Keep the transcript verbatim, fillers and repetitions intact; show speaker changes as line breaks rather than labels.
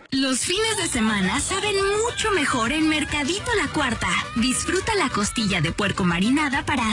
Los fines de semana saben mucho mejor en Mercadito La Cuarta. Disfruta la costilla de puerco marinada para